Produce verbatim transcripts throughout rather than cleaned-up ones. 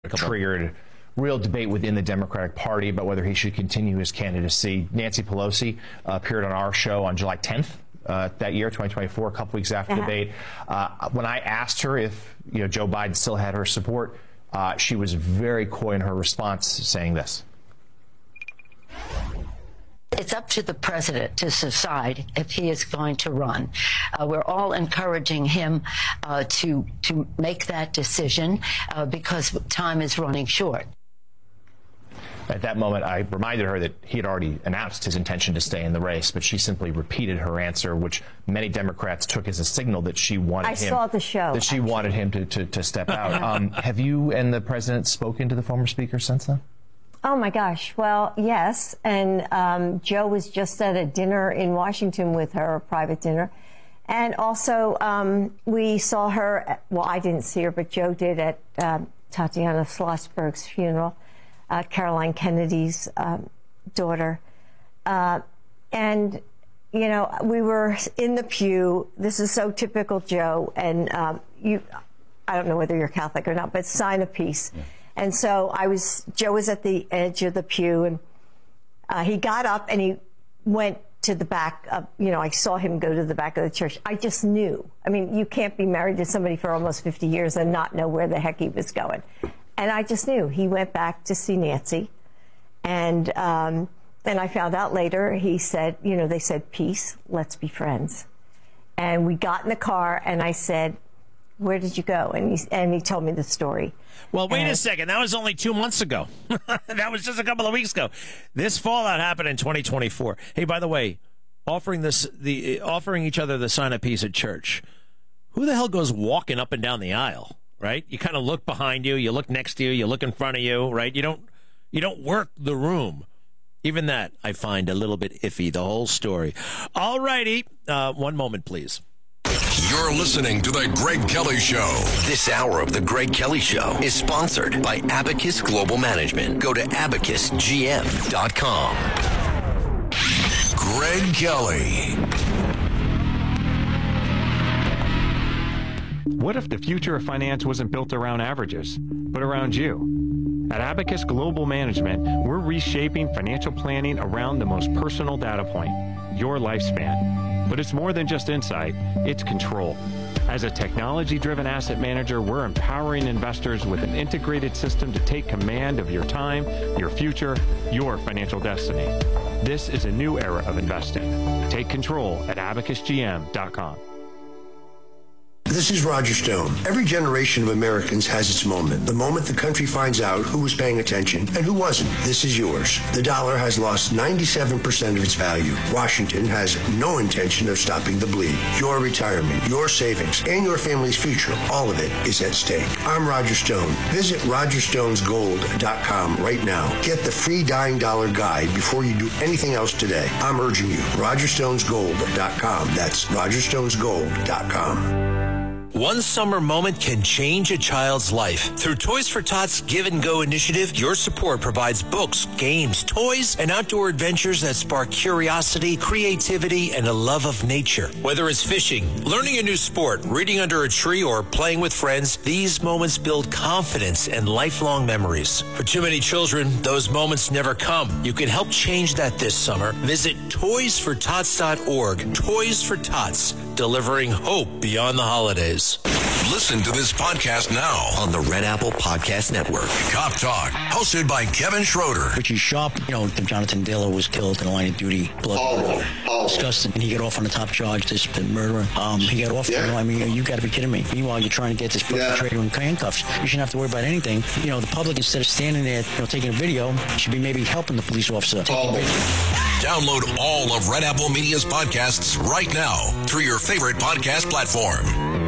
triggered real debate within the Democratic Party about whether he should continue his candidacy. Nancy Pelosi uh, appeared on our show on July tenth uh, that year, twenty twenty-four, a couple weeks after the uh-huh. debate. Uh, when I asked her if you know Joe Biden still had her support, uh, she was very coy in her response, saying this. It's up to the president to decide if he is going to run. Uh, we're all encouraging him uh, to to make that decision uh, because time is running short. At that moment, I reminded her that he had already announced his intention to stay in the race, but she simply repeated her answer, which many Democrats took as a signal that she wanted I him. saw the show. That she actually. wanted him to, to, to step out. um, have you and the president spoken to the former speaker since then? Oh, my gosh. Well, yes. And um, Joe was just at a dinner in Washington with her, a private dinner. And also, um, we saw her, at, well, I didn't see her, but Joe did at uh, Tatiana Schlossberg's funeral, uh, Caroline Kennedy's um, daughter. Uh, and, you know, we were in the pew. This is so typical Joe. And um, you, I don't know whether you're Catholic or not, but sign of peace. Yeah. And so I was, Joe was at the edge of the pew, and uh, he got up and he went to the back of, you know, I saw him go to the back of the church. I just knew. I mean, you can't be married to somebody for almost fifty years and not know where the heck he was going. And I just knew. He went back to see Nancy. And um, then I found out later, he said, you know, they said, peace, let's be friends. And we got in the car, and I said, where did you go? And he, and he told me the story. Well, wait and, a second. That was only two months ago. That was just a couple of weeks ago. This fallout happened in twenty twenty-four. Hey, by the way, offering this, the offering each other the sign of peace at church. Who the hell goes walking up and down the aisle, right? You kind of look behind you, you look next to you, you look in front of you, right? You don't, you don't work the room. Even that I find a little bit iffy, the whole story. All righty. Uh, one moment, please. You're listening to The Greg Kelly Show. This hour of The Greg Kelly Show is sponsored by Abacus Global Management. Go to abacus g m dot com. Greg Kelly. What if the future of finance wasn't built around averages, but around you? At Abacus Global Management, we're reshaping financial planning around the most personal data point, your lifespan. But it's more than just insight, it's control. As a technology-driven asset manager, we're empowering investors with an integrated system to take command of your time, your future, your financial destiny. This is a new era of investing. Take control at abacus g m dot com. This is Roger Stone. Every generation of Americans has its moment. The moment the country finds out who was paying attention and who wasn't. This is yours. The dollar has lost ninety-seven percent of its value. Washington has no intention of stopping the bleed. Your retirement, your savings, and your family's future, all of it is at stake. I'm Roger Stone. Visit roger stones gold dot com right now. Get the free Dying Dollar Guide before you do anything else today. I'm urging you. roger stones gold dot com. That's roger stones gold dot com. One summer moment can change a child's life. Through Toys for Tots Give and Go initiative, your support provides books, games, toys, and outdoor adventures that spark curiosity, creativity, and a love of nature. Whether it's fishing, learning a new sport, reading under a tree, or playing with friends, these moments build confidence and lifelong memories. For too many children, those moments never come. You can help change that this summer. Visit toys for tots dot org. Toys for Tots, delivering hope beyond the holidays. Listen to this podcast now on the Red Apple Podcast Network. Cop Talk, hosted by Kevin Schroeder. Richie Sharp, you know, Jonathan Dillon was killed in a line of duty. Blood. Oh, oh. Disgusting. And he got off on the top charge, this murderer. Um, he got off. Yeah. You know, I mean, you got to be kidding me. Meanwhile, you're trying to get this perpetrator yeah. in handcuffs. You shouldn't have to worry about anything. You know, the public, instead of standing there, you know, taking a video, should be maybe helping the police officer. Oh. Download all of Red Apple Media's podcasts right now through your favorite podcast platform.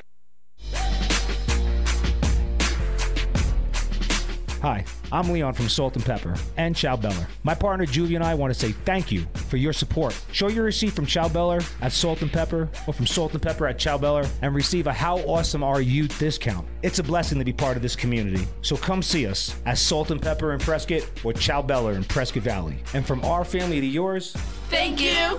Hi, I'm Leon from Salt and Pepper and Chow Beller. My partner Julie and I want to say thank you for your support. Show your receipt from Chow Beller at Salt and Pepper or from Salt and Pepper at Chow Beller and receive a How Awesome Are You discount. It's a blessing to be part of this community. So come see us at Salt and Pepper in Prescott or Chow Beller in Prescott Valley. And from our family to yours, thank you.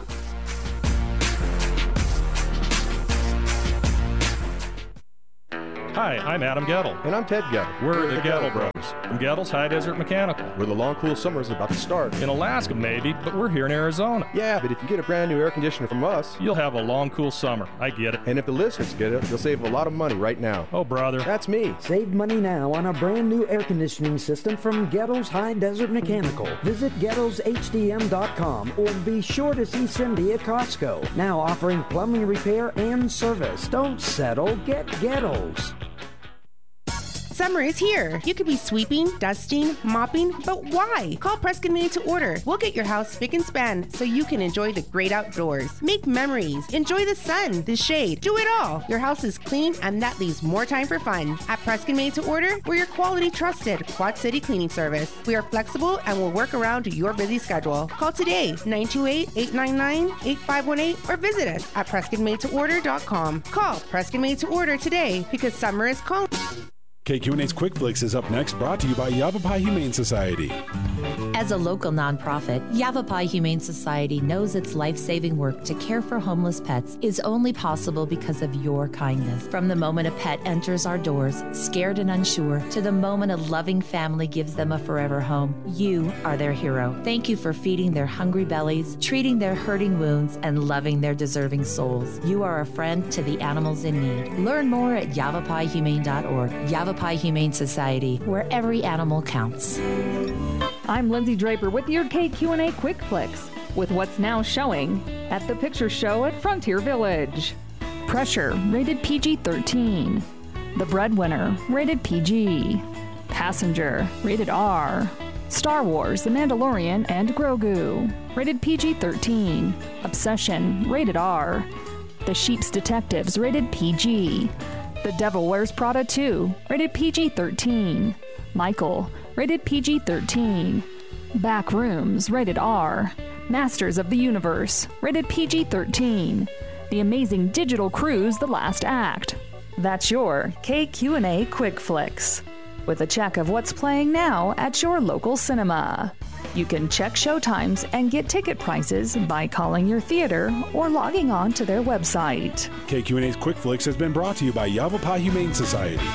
Hi, I'm Adam Gettle. And I'm Ted Gettle. We're, We're the, the Gettle, Gettle Brothers from Gettle's High Desert Mechanical. Where the long, cool summer is about to start. In Alaska, maybe, but we're here in Arizona. Yeah, but if you get a brand new air conditioner from us, you'll have a long, cool summer. I get it. And if the listeners get it, you'll save a lot of money right now. Oh, brother. That's me. Save money now on a brand new air conditioning system from Gettle's High Desert Mechanical. Visit Gettles H D M dot com or be sure to see Cindy at Costco. Now offering plumbing repair and service. Don't settle. Get Gettles. Summer is here. You could be sweeping, dusting, mopping, but why? Call Preston Made to Order. We'll get your house spick and span so you can enjoy the great outdoors. Make memories. Enjoy the sun, the shade. Do it all. Your house is clean and that leaves more time for fun. At Preston Made to Order, we're your quality, trusted Quad City cleaning service. We are flexible and will work around your busy schedule. Call today, nine two eight, eight nine nine, eight five one eight, or visit us at Preston Made to Order dot com. Call Preston Made to Order today because summer is calling. K Q and A's Quick Flicks is up next, brought to you by Yavapai Humane Society. As a local nonprofit, Yavapai Humane Society knows its life-saving work to care for homeless pets is only possible because of your kindness. From the moment a pet enters our doors, scared and unsure, to the moment a loving family gives them a forever home, you are their hero. Thank you for feeding their hungry bellies, treating their hurting wounds, and loving their deserving souls. You are a friend to the animals in need. Learn more at yavapai humane dot org. Yavapai Humane Society, where every animal counts. I'm Lindsay Draper with your K Q and A Quick Flicks, with what's now showing at the Picture Show at Frontier Village. Pressure, rated P G thirteen. The Breadwinner, rated P G. Passenger, rated R. Star Wars, The Mandalorian and Grogu, rated P G thirteen. Obsession, rated R. The Sheep's Detectives, rated P G. The Devil Wears Prada two, rated P G thirteen. Michael, rated P G thirteen. Backrooms, rated R. Masters of the Universe, rated P G thirteen. The Amazing Digital Cruise, The Last Act. That's your K Q and A Quick Flicks, with a check of what's playing now at your local cinema. You can check showtimes and get ticket prices by calling your theater or logging on to their website. K Q and A's Quick Flicks has been brought to you by Yavapai Humane Society.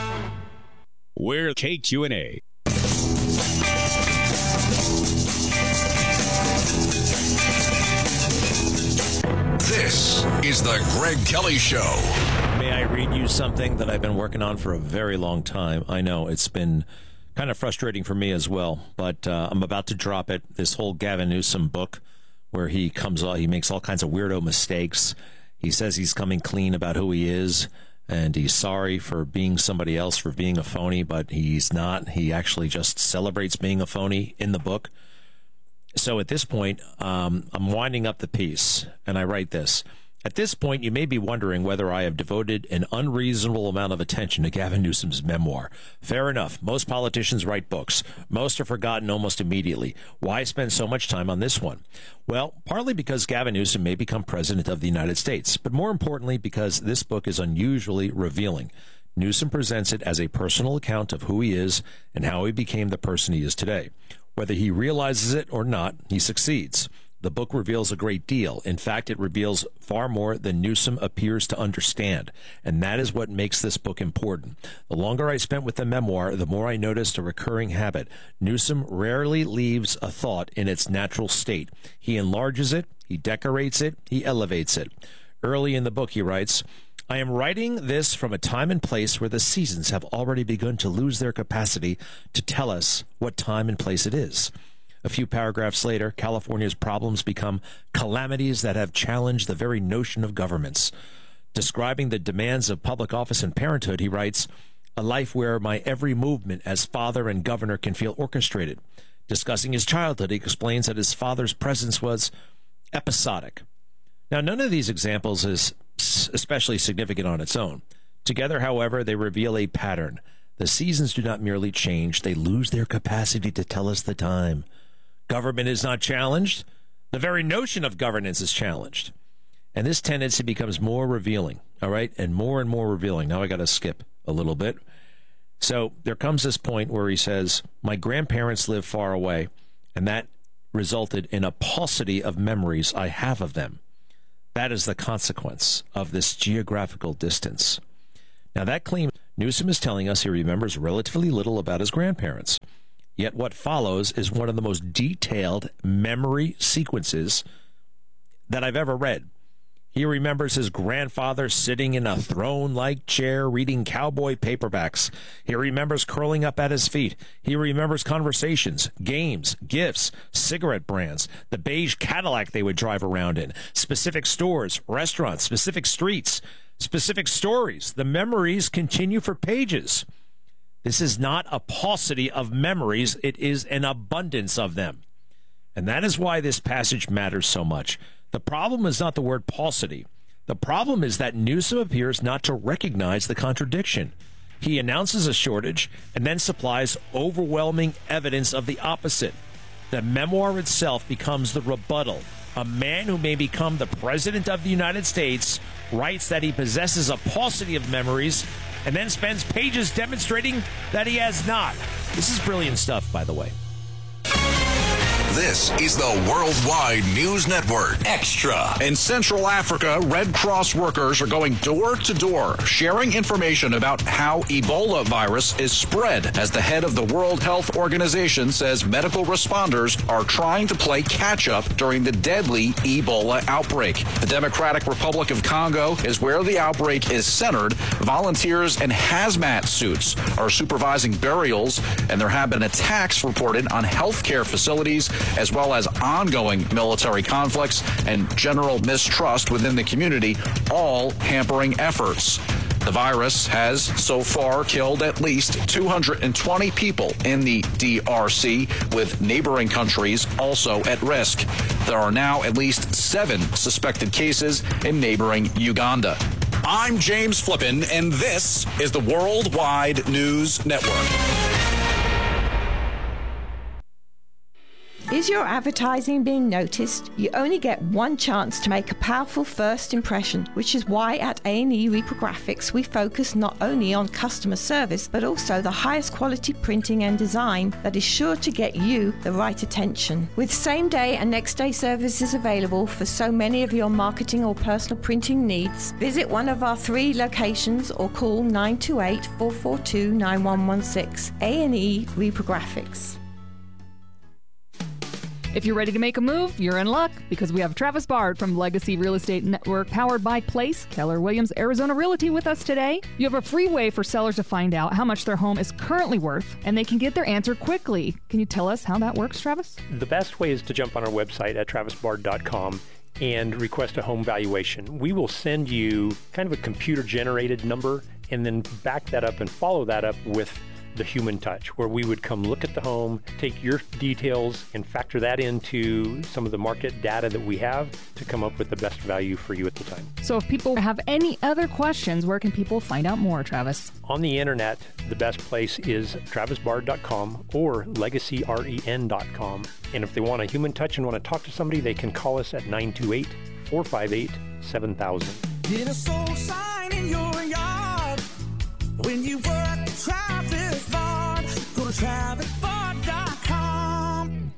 We're K Q and A. This is the Greg Kelly Show. May I read you something that I've been working on for a very long time? I know it's been kind of frustrating for me as well, but uh, I'm about to drop it. This whole Gavin Newsom book where he comes, he makes all kinds of weirdo mistakes. He says he's coming clean about who he is, and he's sorry for being somebody else, for being a phony, but he's not. He actually just celebrates being a phony in the book. So at this point, um, I'm winding up the piece, and I write this. At this point, you may be wondering whether I have devoted an unreasonable amount of attention to Gavin Newsom's memoir. Fair enough. Most politicians write books. Most are forgotten almost immediately. Why spend so much time on this one? Well, partly because Gavin Newsom may become president of the United States, but more importantly because this book is unusually revealing. Newsom presents it as a personal account of who he is and how he became the person he is today. Whether he realizes it or not, he succeeds. The book reveals a great deal. In fact, it reveals far more than Newsom appears to understand, and that is what makes this book important. The longer I spent with the memoir, the more I noticed a recurring habit. Newsom rarely leaves a thought in its natural state. He enlarges it, he decorates it, he elevates it. Early in the book, he writes, I am writing this from a time and place where the seasons have already begun to lose their capacity to tell us what time and place it is. A few paragraphs later, California's problems become calamities that have challenged the very notion of governments. Describing the demands of public office and parenthood, he writes, a life where my every movement as father and governor can feel orchestrated. Discussing his childhood, he explains that his father's presence was episodic. Now, none of these examples is especially significant on its own. Together, however, they reveal a pattern. The seasons do not merely change, they lose their capacity to tell us the time. Government is not challenged. The very notion of governance is challenged. And this tendency becomes more revealing, all right, and more and more revealing. Now I got to skip a little bit. So there comes this point where he says, my grandparents live far away, and that resulted in a paucity of memories I have of them. That is the consequence of this geographical distance. Now, that claim Newsom is telling us he remembers relatively little about his grandparents. Yet what follows is one of the most detailed memory sequences that I've ever read. He remembers his grandfather sitting in a throne-like chair reading cowboy paperbacks. He remembers curling up at his feet. He remembers conversations, games, gifts, cigarette brands, the beige Cadillac they would drive around in, specific stores, restaurants, specific streets, specific stories. The memories continue for pages. This is not a paucity of memories. It is an abundance of them. And that is why this passage matters so much. The problem is not the word paucity. The problem is that Newsom appears not to recognize the contradiction. He announces a shortage and then supplies overwhelming evidence of the opposite. The memoir itself becomes the rebuttal. A man who may become the President of the United States writes that he possesses a paucity of memories and then spends pages demonstrating that he has not. This is brilliant stuff, by the way. This is the Worldwide News Network. Extra. In Central Africa, Red Cross workers are going door to door, sharing information about how Ebola virus is spread, as the head of the World Health Organization says medical responders are trying to play catch-up during the deadly Ebola outbreak. The Democratic Republic of Congo is where the outbreak is centered. Volunteers in hazmat suits are supervising burials, and there have been attacks reported on healthcare facilities, as well as ongoing military conflicts and general mistrust within the community, all hampering efforts. The virus has so far killed at least two hundred twenty people in the D R C, with neighboring countries also at risk. There are now at least seven suspected cases in neighboring Uganda. I'm James Flippin, and this is the Worldwide News Network. Is your advertising being noticed? You only get one chance to make a powerful first impression, which is why at A and E Reprographics we focus not only on customer service, but also the highest quality printing and design that is sure to get you the right attention. With same day and next day services available for so many of your marketing or personal printing needs, visit one of our three locations or call nine two eight, four four two, nine one one six. A and E Reprographics. If you're ready to make a move, you're in luck, because we have Travis Bard from Legacy Real Estate Network, powered by Place, Keller Williams, Arizona Realty, with us today. You have a free way for sellers to find out how much their home is currently worth, and they can get their answer quickly. Can you tell us how that works, Travis? The best way is to jump on our website at travis bard dot com and request a home valuation. We will send you kind of a computer-generated number and then back that up and follow that up with the human touch, where we would come look at the home, take your details, and factor that into some of the market data that we have to come up with the best value for you at the time. So if people have any other questions, where can people find out more, Travis? On the internet, the best place is travis bard dot com or legacy ren dot com. And if they want a human touch and want to talk to somebody, they can call us at nine two eight, four five eight, seven thousand. Get a soul sign in your yard when you work Travis Bard. Go to travis bard dot com.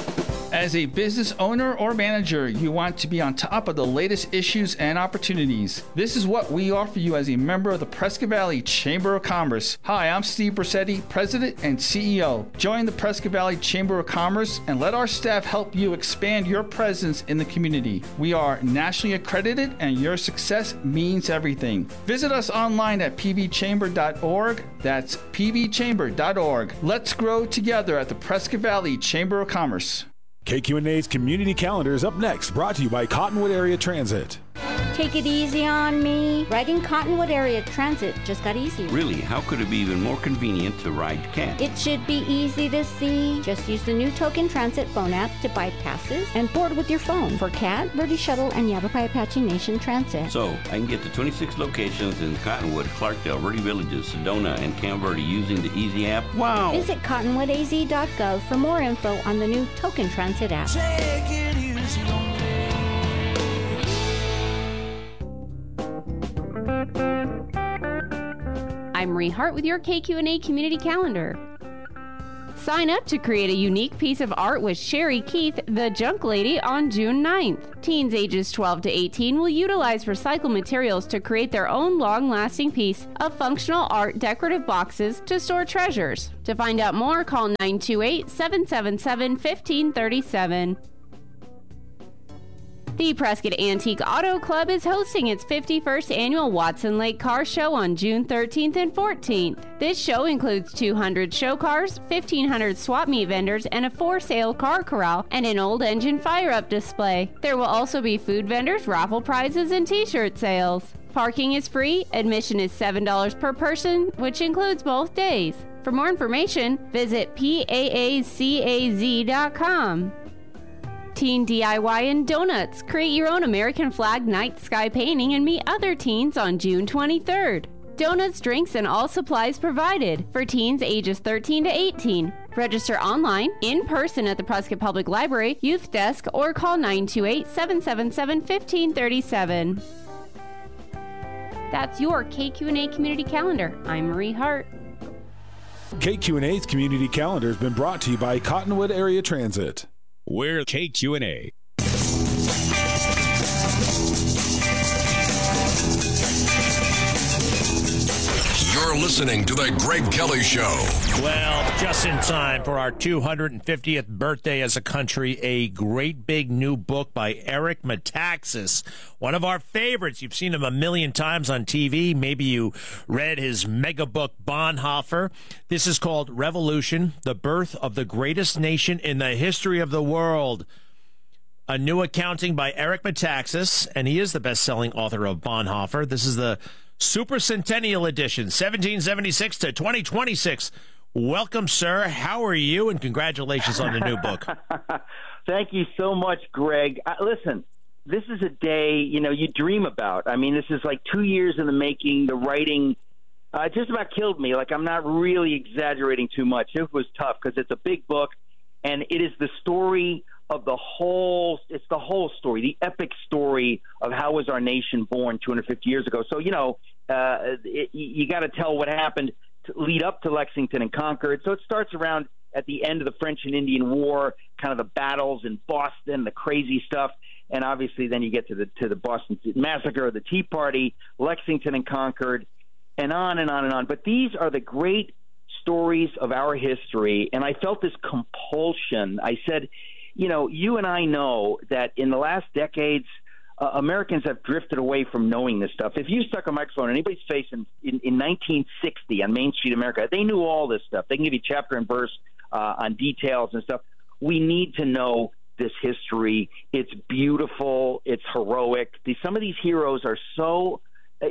As a business owner or manager, you want to be on top of the latest issues and opportunities. This is what we offer you as a member of the Prescott Valley Chamber of Commerce. Hi, I'm Steve Brissetti, President and C E O. Join the Prescott Valley Chamber of Commerce and let our staff help you expand your presence in the community. We are nationally accredited, and your success means everything. Visit us online at p v chamber dot org. That's p v chamber dot org. Let's grow together at the Prescott Valley Chamber of Commerce. K Q N A's Community Calendar is up next, brought to you by Cottonwood Area Transit. Take it easy on me. Riding Cottonwood Area Transit just got easier. Really? How could it be even more convenient to ride CAT? It should be easy to see. Just use the new Token Transit phone app to buy passes and board with your phone for CAT, Birdie Shuttle, and Yavapai Apache Nation Transit. So, I can get to twenty-six locations in Cottonwood, Clarkdale, Verde Villages, Sedona, and Camp Verde using the Easy app? Wow! Visit cottonwood a z dot gov for more info on the new Token Transit app. Take it easy on me. I'm Marie Hart with your K Q N A Community Calendar. Sign up to create a unique piece of art with Sherry Keith, the Junk Lady, on June ninth. Teens ages twelve to eighteen will utilize recycled materials to create their own long-lasting piece of functional art decorative boxes to store treasures. To find out more, call nine two eight, seven seven seven, one five three seven. The Prescott Antique Auto Club is hosting its fifty-first annual Watson Lake Car Show on June thirteenth and fourteenth. This show includes two hundred show cars, fifteen hundred swap meet vendors, and a for-sale car corral and an old engine fire-up display. There will also be food vendors, raffle prizes, and t-shirt sales. Parking is free. Admission is seven dollars per person, which includes both days. For more information, visit P A A C A Z dot com. Teen D I Y and Donuts. Create your own American flag night sky painting and meet other teens on June twenty-third. Donuts, drinks, and all supplies provided for teens ages thirteen to eighteen. Register online, in person at the Prescott Public Library, Youth Desk, or call nine two eight, seven seven seven, one five three seven. That's your K Q and A Community Calendar. I'm Marie Hart. K Q and A's Community Calendar has been brought to you by Cottonwood Area Transit. We're K Q and A. You're listening to The Greg Kelly Show. Well, just in time for our two hundred fiftieth birthday as a country, a great big new book by Eric Metaxas, one of our favorites. You've seen him a million times on T V. Maybe you read his mega book, Bonhoeffer. This is called Revolution, the Birth of the Greatest Nation in the History of the World. A new accounting by Eric Metaxas, and he is the best-selling author of Bonhoeffer. This is the Super Centennial Edition, seventeen seventy-six to twenty twenty-six. Welcome, sir. How are you? And congratulations on the new book. Thank you so much, Greg. Uh, listen, this is a day, you know, you dream about. I mean, this is like two years in the making. The writing uh, just about killed me. Like, I'm not really exaggerating too much. It was tough because it's a big book, and it is the story of the whole, it's the whole story, the epic story of how was our nation born two hundred fifty years ago. So, you know, uh, it, you got to tell what happened to lead up to Lexington and Concord. So it starts around at the end of the French and Indian War, kind of the battles in Boston, the crazy stuff. And obviously then you get to the to the Boston Massacre, the Tea Party, Lexington and Concord, and on and on and on. But these are the great stories of our history. And I felt this compulsion. I said, you know, you and I know that in the last decades, uh, Americans have drifted away from knowing this stuff. If you stuck a microphone in anybody's face in, in, in nineteen sixty on Main Street America, they knew all this stuff. They can give you chapter and verse uh, on details and stuff. We need to know this history. It's beautiful. It's heroic. The, some of these heroes are so uh,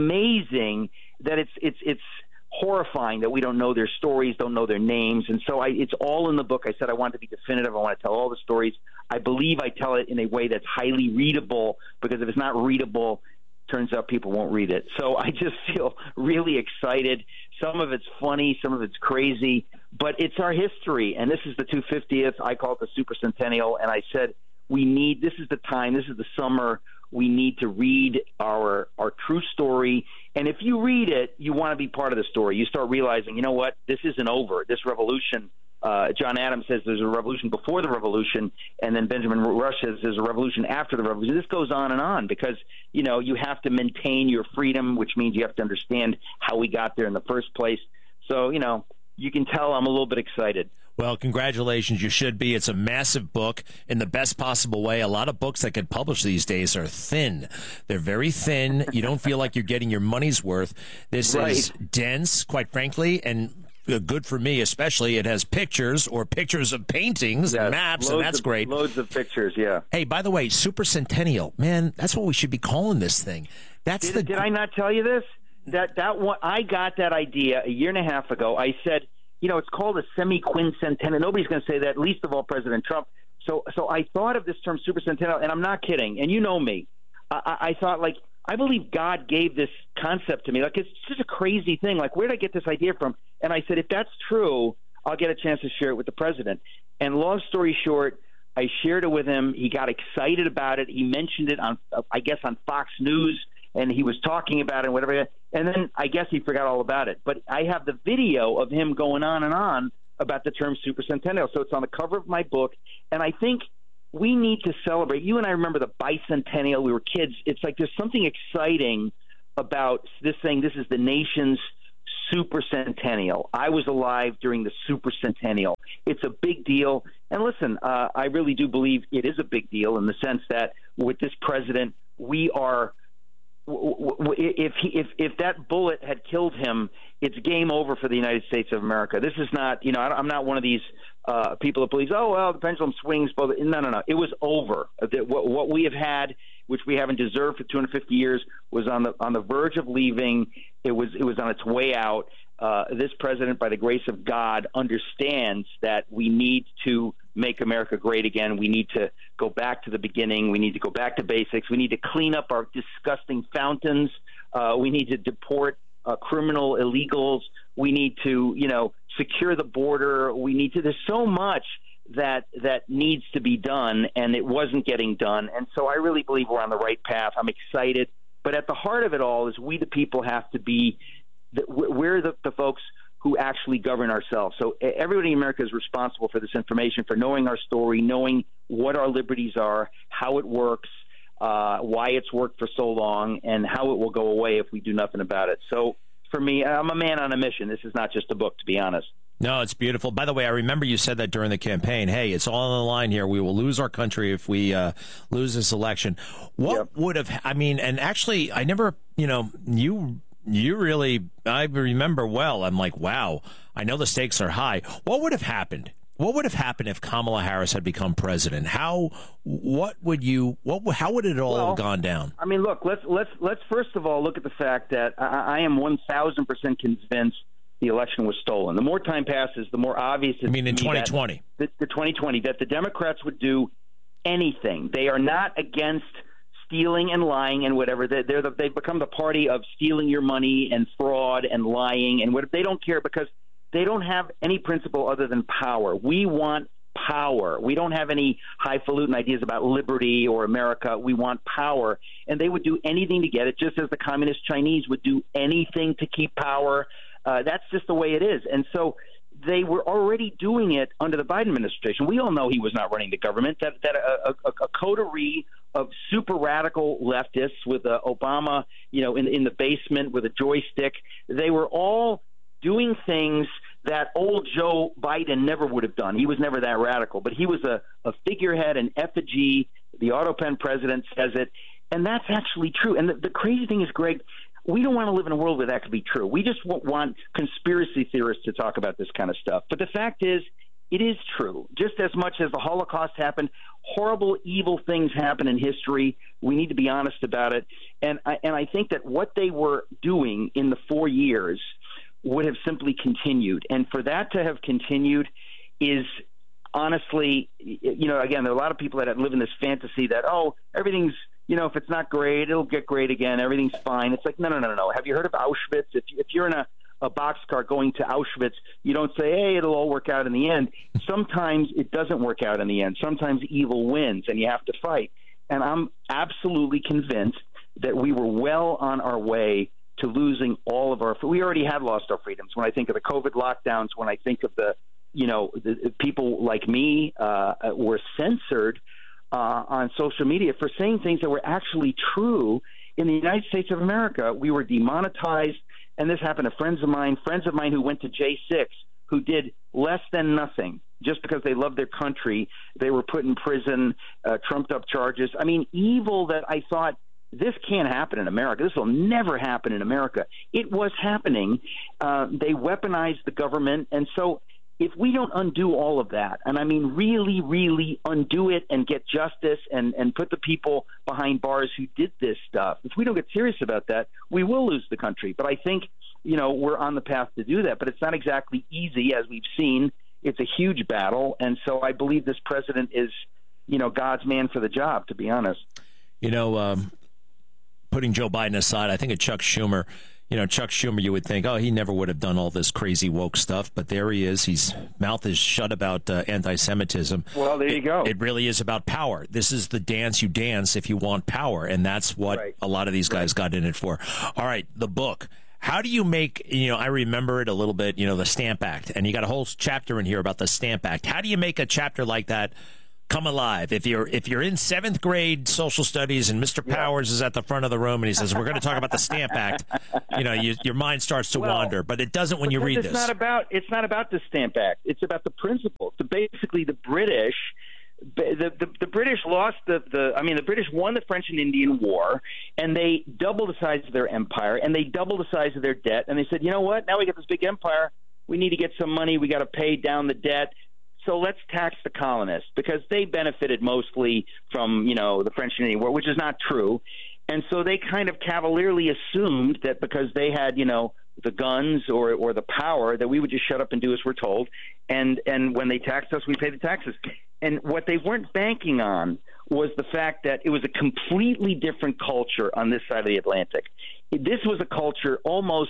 amazing that it's it's it's horrifying that we don't know their stories, don't know their names. And so I, it's all in the book. I said I want to be definitive. I want to tell all the stories. I believe I tell it in a way that's highly readable, because if it's not readable, turns out people won't read it. So I just feel really excited. Some of it's funny, some of it's crazy, but it's our history. And this is the two hundred fiftieth. I call it the Super Centennial. And I said, we need, this is the time, this is the summer. We need to read our our true story. And if you read it, you want to be part of the story. You start realizing, you know what, this isn't over. This revolution, uh, John Adams says there's a revolution before the revolution, and then Benjamin Rush says there's a revolution after the revolution. This goes on and on because, you know, you have to maintain your freedom, which means you have to understand how we got there in the first place. So, you know, you can tell I'm a little bit excited. Well, congratulations. You should be. It's a massive book in the best possible way. A lot of books that get published these days are thin. They're very thin. You don't feel like you're getting your money's worth. This right. is dense, quite frankly, and good for me especially. It has pictures or pictures of paintings yes, and maps, and that's of, great. Loads of pictures, yeah. Hey, by the way, Super Centennial. Man, that's what we should be calling this thing. That's did, the. Did I not tell you this? That that one, I got that idea a year and a half ago. I said, you know, it's called a semi-quincentennial. Nobody's going to say that, least of all President Trump. So so I thought of this term supercentennial, and I'm not kidding. And you know me. I, I thought, like, I believe God gave this concept to me. Like, it's just a crazy thing. Like, where did I get this idea from? And I said, if that's true, I'll get a chance to share it with the president. And long story short, I shared it with him. He got excited about it. He mentioned it on, I guess, on Fox News, and he was talking about it and whatever. And then I guess he forgot all about it. But I have the video of him going on and on about the term supercentennial. So it's on the cover of my book, and I think we need to celebrate. You and I remember the bicentennial. We were kids. It's like there's something exciting about this thing. This is the nation's supercentennial. I was alive during the supercentennial. It's a big deal. And listen, uh, I really do believe it is a big deal in the sense that with this president, we are if he, if if that bullet had killed him, it's game over for the United States of America. This is not, you know, I'm not one of these uh, people that believes, oh well, the pendulum swings. Both. No, no, no. It was over. What, what we have had, which we haven't deserved for two hundred fifty years, was on the on the verge of leaving. It was it was on its way out. Uh, this president, by the grace of God, understands that we need to make America great again. We need to go back to the beginning. We need to go back to basics. We need to clean up our disgusting fountains. Uh, we need to deport uh, criminal illegals. We need to, you know, secure the border. We need to. There's so much that that needs to be done, and it wasn't getting done. And so I really believe we're on the right path. I'm excited. But at the heart of it all is we, the people, have to be the, we're the, the folks who actually govern ourselves. So everybody in America is responsible for this information, for knowing our story, knowing what our liberties are, how it works, uh, why it's worked for so long, and how it will go away if we do nothing about it. So for me, I'm a man on a mission. This is not just a book, to be honest. No, it's beautiful. By the way, I remember you said that during the campaign. Hey, it's all on the line here. We will lose our country if we uh, lose this election. What yep. would have, I mean, and actually, I never, you know, you you really, I remember well. I'm like, wow, I know the stakes are high. What would have happened? What would have happened if Kamala Harris had become president? How, what would you, what, how would it all well, have gone down? I mean, look, let's, let's, let's first of all look at the fact that I, I am one thousand percent convinced the election was stolen. The more time passes, the more obvious it's I mean, in twenty twenty. The, the twenty twenty, that the Democrats would do anything. They are not against stealing and lying and whatever. They're, they're the, they've become the party of stealing your money and fraud and lying and what. They don't care because they don't have any principle other than power. We want power. We don't have any highfalutin ideas about liberty or America. We want power, and they would do anything to get it, just as the communist Chinese would do anything to keep power. Uh, that's just the way it is. And so they were already doing it under the Biden administration. We all know he was not running the government, that, that a, a, a coterie of super radical leftists with uh, Obama, you know, in, in the basement with a joystick, they were all doing things that old Joe Biden never would have done. He was never that radical, but he was a, a figurehead, an effigy. The AutoPen president says it, and that's actually true. And the, the crazy thing is, Greg, we don't want to live in a world where that could be true. We just want conspiracy theorists to talk about this kind of stuff. But the fact is, it is true. Just as much as the Holocaust happened, horrible, evil things happen in history. We need to be honest about it. And I, and I think that what they were doing in the four years would have simply continued. And for that to have continued is honestly, you know, again, there are a lot of people that live in this fantasy that, oh, everything's, you know, if it's not great, it'll get great again. Everything's fine. It's like, no, no, no, no. Have you heard of Auschwitz? If, if you're in a, a boxcar going to Auschwitz, you don't say, hey, it'll all work out in the end. Sometimes it doesn't work out in the end. Sometimes evil wins, and you have to fight. And I'm absolutely convinced that we were well on our way to losing all of our – we already had lost our freedoms. When I think of the COVID lockdowns, when I think of the, you know, the, people like me uh, were censored – Uh, on social media for saying things that were actually true in the United States of America. We were demonetized, and this happened to friends of mine, friends of mine who went to J six, who did less than nothing just because they loved their country. They were put in prison, uh, trumped up charges. I mean, evil that I thought, this can't happen in America. This will never happen in America. It was happening. Uh, they weaponized the government, and so if we don't undo all of that, and I mean really, really undo it and get justice and, and put the people behind bars who did this stuff, if we don't get serious about that, we will lose the country. But I think, you know, we're on the path to do that. But it's not exactly easy, as we've seen. It's a huge battle. And so I believe this president is, you know, God's man for the job, to be honest. You know, um, putting Joe Biden aside, I think of Chuck Schumer. You know, Chuck Schumer, you would think, oh, he never would have done all this crazy woke stuff. But there he is. His mouth is shut about uh, anti-Semitism. Well, there you it, go. It really is about power. This is the dance you dance if you want power. And that's what right. a lot of these guys right. got in it for. All right, the book. How do you make, you know, I remember it a little bit, you know, the Stamp Act, and you got a whole chapter in here about the Stamp Act. How do you make a chapter like that come alive? If you're if you're in seventh grade social studies and Mister Powers is at the front of the room and he says, we're going to talk about the Stamp Act, you know, you, your mind starts to Well, wander, but it doesn't when you read it's this. Not about, it's not about the Stamp Act. It's about the principles. So basically, the British... The, the the British lost the, the I mean the British won the French and Indian War, and they doubled the size of their empire, and they doubled the size of their debt, and they said, you know what, now we got this big empire, we need to get some money, we got to pay down the debt, so let's tax the colonists, because they benefited mostly from, you know, the French and Indian War, which is not true. And so they kind of cavalierly assumed that because they had, you know, the guns or or the power, that we would just shut up and do as we're told, and and when they taxed us, we pay the taxes. And what they weren't banking on was the fact that it was a completely different culture on this side of the Atlantic. This was a culture almost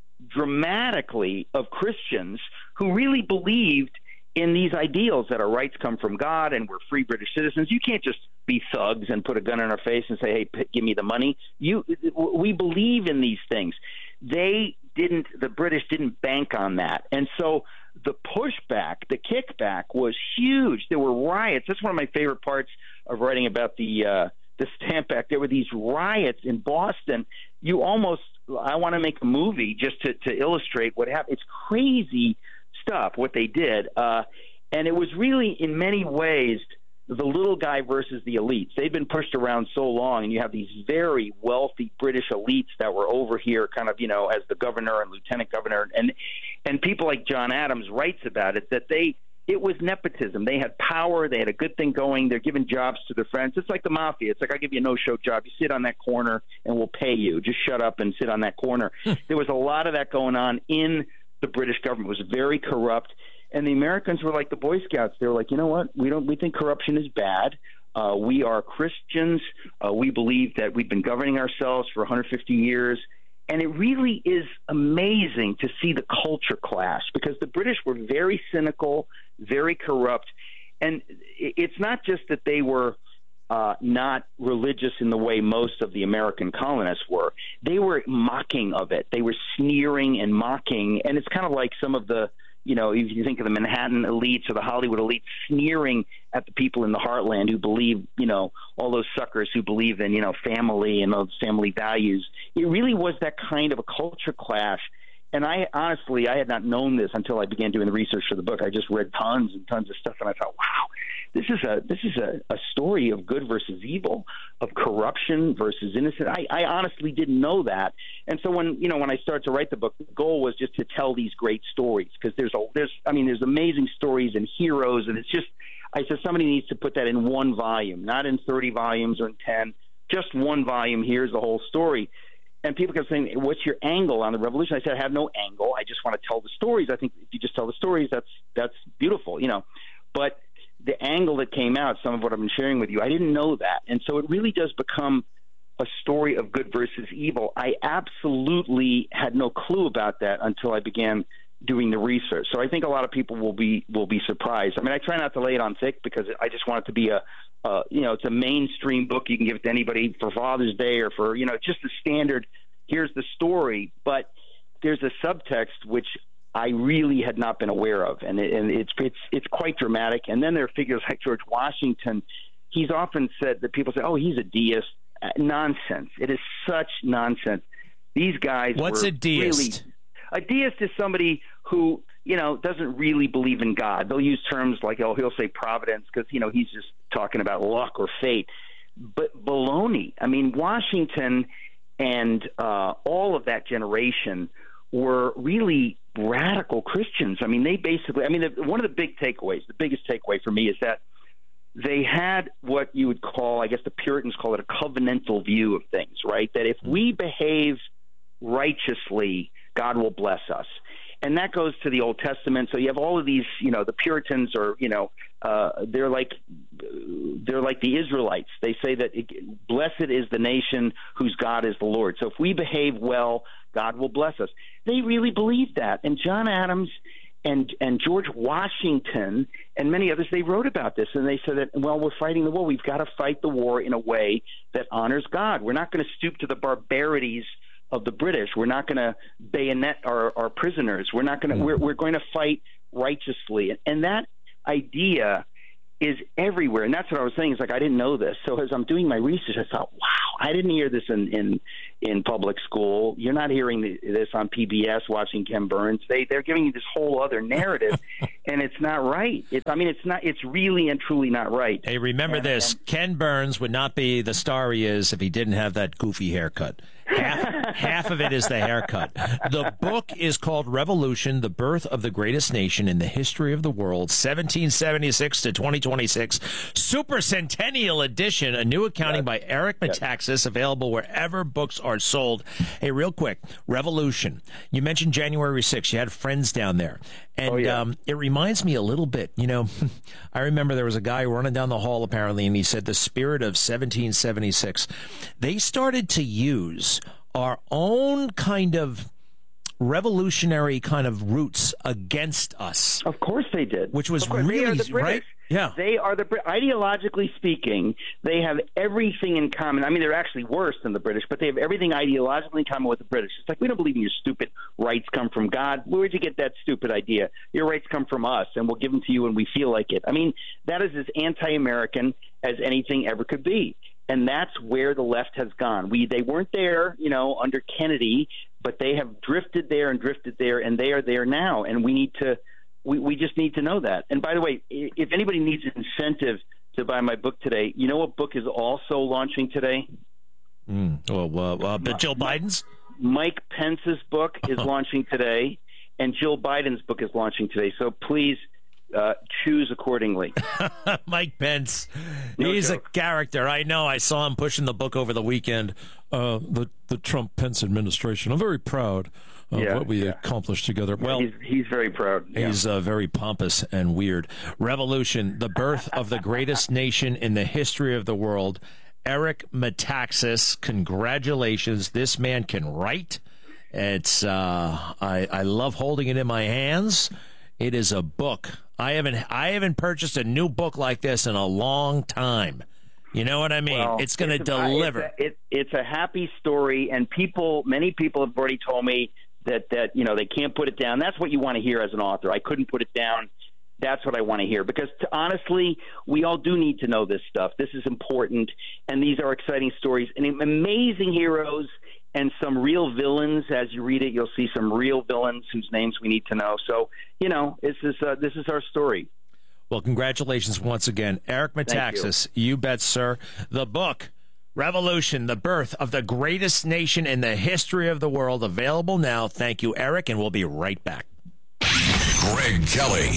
dramatically of Christians who really believed in these ideals that our rights come from God and we're free British citizens. You can't just be thugs and put a gun in our face and say, hey, p- give me the money. You, we believe in these things. They didn't, the British didn't bank on that. And so the pushback, the kickback was huge. There were riots. That's one of my favorite parts of writing about the uh, the Stamp Act. There were these riots in Boston. You almost, I want to make a movie just to, to illustrate what happened. It's crazy stuff, what they did. Uh, and it was really, in many ways, the little guy versus the elites. They've been pushed around so long, and you have these very wealthy British elites that were over here kind of, you know, as the governor and lieutenant governor. And and people like John Adams writes about it, that they it was nepotism. They had power. They had a good thing going. They're giving jobs to their friends. It's like the mafia. It's like, I'll give you a no-show job. You sit on that corner, and we'll pay you. Just shut up and sit on that corner. There was a lot of that going on in the British government. It was very corrupt. And the Americans were like the Boy Scouts. They were like, you know what? We don't. We think corruption is bad. Uh, we are Christians. Uh, we believe that we've been governing ourselves for one hundred fifty years. And it really is amazing to see the culture clash, because the British were very cynical, very corrupt. And it's not just that they were uh, not religious in the way most of the American colonists were. They were mocking of it. They were sneering and mocking. And it's kind of like some of the, you know, if you think of the Manhattan elites or the Hollywood elites sneering at the people in the heartland who believe, you know, all those suckers who believe in, you know, family and those family values. It really was that kind of a culture clash. And I honestly, I had not known this until I began doing the research for the book. I just read tons and tons of stuff, and I thought, wow, this is a this is a, a story of good versus evil, of corruption versus innocent. I, I honestly didn't know that. And so when you know when I started to write the book, the goal was just to tell these great stories, because there's a there's I mean there's amazing stories and heroes, and it's just I said somebody needs to put that in one volume, not in thirty volumes or in ten, just one volume. Here's the whole story. And people kept saying, what's your angle on the revolution? I said, I have no angle. I just want to tell the stories. I think if you just tell the stories, that's that's beautiful, you know. But the angle that came out, some of what I've been sharing with you, I didn't know that. And so it really does become a story of good versus evil. I absolutely had no clue about that until I began doing the research. So I think a lot of people will be will be surprised. I mean, I try not to lay it on thick, because I just want it to be a, uh, you know, it's a mainstream book. You can give it to anybody for Father's Day or for, you know, just the standard, here's the story. But there's a subtext which I really had not been aware of, and, it, and it's it's it's quite dramatic. And then there are figures like George Washington. He's often said that people say, oh, he's a deist. Uh, nonsense. It is such nonsense. These guys What's were a deist? Really, a deist is somebody who, you know, doesn't really believe in God. They'll use terms like, oh, he'll say providence, because, you know, he's just talking about luck or fate. But baloney. I mean, Washington and uh, all of that generation were really radical Christians. I mean, they basically, I mean, the, one of the big takeaways, the biggest takeaway for me is that they had what you would call, I guess the Puritans call it a covenantal view of things, right? That if we behave righteously, God will bless us. And that goes to the Old Testament. So you have all of these, you know, the Puritans are, you know, uh, they're like they're like the Israelites. They say that it, blessed is the nation whose God is the Lord. So if we behave well, God will bless us. They really believed that. And John Adams and and George Washington and many others, they wrote about this, and they said that, well, we're fighting the war. We've got to fight the war in a way that honors God. We're not going to stoop to the barbarities of the British. We're not going to bayonet our, our prisoners. We're not going to. We're, we're going to fight righteously, and that idea is everywhere. And that's what I was saying. Is like I didn't know this. So as I'm doing my research, I thought, wow, I didn't hear this in in, in public school. You're not hearing this on P B S watching Ken Burns. They they're giving you this whole other narrative, and it's not right. It's I mean, it's not. It's really and truly not right. Hey, remember and, this: and, Ken Burns would not be the star he is if he didn't have that goofy haircut. Half, half of it is the haircut. The book is called Revolution, the Birth of the Greatest Nation in the History of the World, seventeen seventy-six to twenty twenty-six. Super Centennial Edition, a new accounting yes. by Eric Metaxas, yes. available wherever books are sold. Hey, real quick, Revolution. You mentioned January sixth. You had friends down there. And oh, yeah. um, it reminds me a little bit, you know, I remember there was a guy running down the hall, apparently, and he said the spirit of seventeen seventy-six. They started to use our own kind of revolutionary kind of roots against us. Of course they did. Which was really, really, the right? Yeah. They are the, ideologically speaking, they have everything in common. I mean, they're actually worse than the British, but they have everything ideologically in common with the British. It's like, we don't believe in your stupid rights come from God. Where'd you get that stupid idea? Your rights come from us, and we'll give them to you when we feel like it. I mean, that is as anti-American as anything ever could be. And that's where the left has gone. We They weren't there, you know, under Kennedy, but they have drifted there and drifted there, and they are there now. And we need to we, we just need to know that. And by the way, if anybody needs incentive to buy my book today, you know what book is also launching today? Mm. Oh, uh, uh, but Jill Biden's? Mike Pence's book is launching today, and Jill Biden's book is launching today. So please uh, choose accordingly. Mike Pence, no he's joke. a character. I know. I saw him pushing the book over the weekend. Uh, the the Trump-Pence administration. I'm very proud of yeah, what we yeah. accomplished together. Well, he's, he's very proud. Yeah. He's uh, very pompous and weird. Revolution, the birth of the greatest nation in the history of the world. Eric Metaxas, congratulations. This man can write. It's uh, I, I love holding it in my hands. It is a book. I haven't I haven't purchased a new book like this in a long time. You know what I mean? Well, it's going to it's deliver. A, it's, a, it, it's a happy story, and people, many people have already told me that that you know they can't put it down. That's what you want to hear as an author. I couldn't put it down. That's what I want to hear, because to, honestly, we all do need to know this stuff. This is important, and these are exciting stories and amazing heroes and some real villains. As you read it, you'll see some real villains whose names we need to know. So, you know, this is uh, this is our story. Well, congratulations once again, Eric Metaxas. You. you bet, sir. The book, Revolution, the Birth of the Greatest Nation in the History of the World, available now. Thank you, Eric, and we'll be right back. Greg Kelly.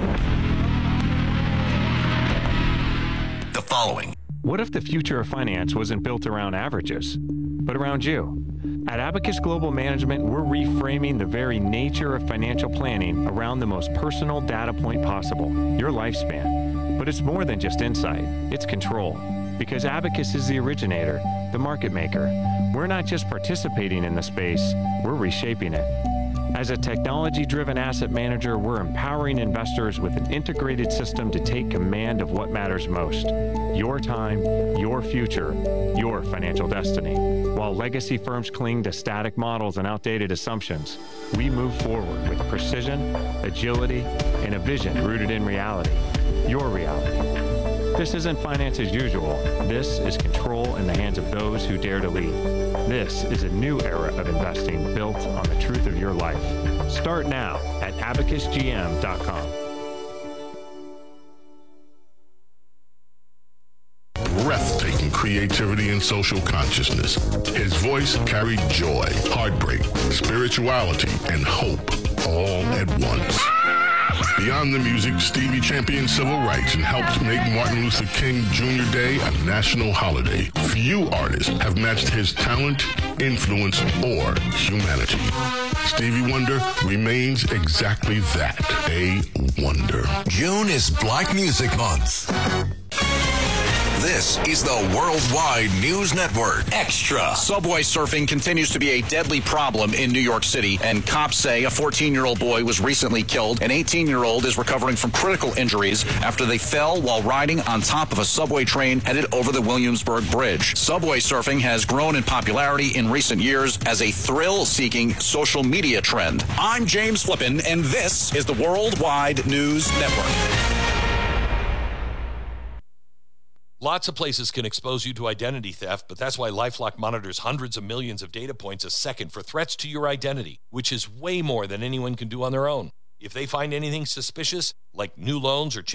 The following. What if the future of finance wasn't built around averages, but around you? At Abacus Global Management, we're reframing the very nature of financial planning around the most personal data point possible, your lifespan. But it's more than just insight, it's control. Because Abacus is the originator, the market maker. We're not just participating in the space, we're reshaping it. As a technology-driven asset manager, we're empowering investors with an integrated system to take command of what matters most. Your time, your future, your financial destiny. While legacy firms cling to static models and outdated assumptions, we move forward with precision, agility, and a vision rooted in reality. Your reality. This isn't finance as usual. This is control in the hands of those who dare to lead. This is a new era of investing built on the truth of your life. Start now at abacus g m dot com. Breathtaking creativity and social consciousness. His voice carried joy, heartbreak, spirituality, and hope all at once. Beyond the music, Stevie championed civil rights and helped make Martin Luther King Junior Day a national holiday. Few artists have matched his talent, influence, or humanity. Stevie Wonder remains exactly that, a wonder. June is Black Music Month. This is the Worldwide News Network. Extra. Subway surfing continues to be a deadly problem in New York City, and cops say a fourteen-year-old boy was recently killed. An eighteen-year-old is recovering from critical injuries after they fell while riding on top of a subway train headed over the Williamsburg Bridge. Subway surfing has grown in popularity in recent years as a thrill-seeking social media trend. I'm James Flippin, and this is the Worldwide News Network. Lots of places can expose you to identity theft, but that's why LifeLock monitors hundreds of millions of data points a second for threats to your identity, which is way more than anyone can do on their own. If they find anything suspicious, like new loans or